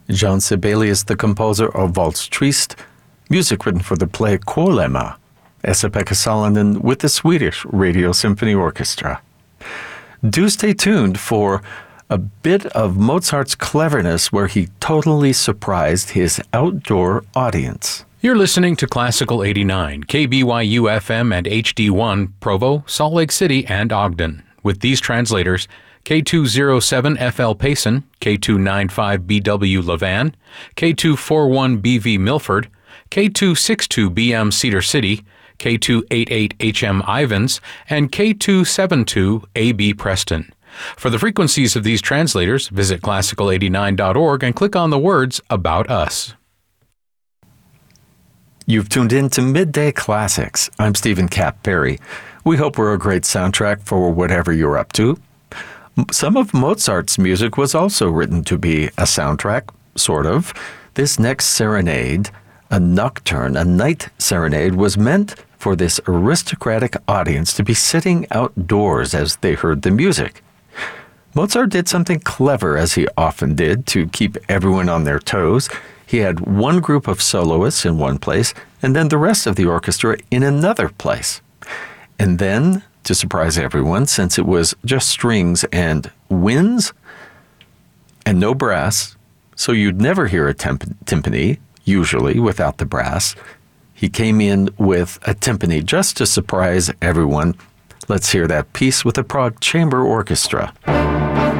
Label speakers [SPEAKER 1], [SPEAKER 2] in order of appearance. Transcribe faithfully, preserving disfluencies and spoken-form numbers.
[SPEAKER 1] Jean Sibelius, the composer of Waltz Triste, music written for the play Kuolema, Esa-Pekka Salonen with the Swedish Radio Symphony Orchestra. Do stay tuned for a bit of Mozart's cleverness where he totally surprised his outdoor audience.
[SPEAKER 2] You're listening to Classical eighty-nine, K B Y U F M and H D one, Provo, Salt Lake City, and Ogden. With these translators, K two oh seven F L Payson, K two ninety-five B W Levan, K two forty-one B V Milford, K two sixty-two B M Cedar City, K two eighty-eight H M Ivans, and K two seventy-two A B Preston. For the frequencies of these translators, visit classical eighty-nine dot org and click on the words About Us.
[SPEAKER 1] You've tuned in to Midday Classics. I'm Stephen Cap Perry. We hope we're a great soundtrack for whatever you're up to. Some of Mozart's music was also written to be a soundtrack, sort of. This next serenade, a nocturne, a night serenade, was meant for this aristocratic audience to be sitting outdoors as they heard the music. Mozart did something clever, as he often did, to keep everyone on their toes. He had one group of soloists in one place, and then the rest of the orchestra in another place. And then, to surprise everyone, since it was just strings and winds and no brass, so you'd never hear a temp- timpani, usually without the brass, he came in with a timpani just to surprise everyone. Let's hear that piece with the Prague Chamber Orchestra.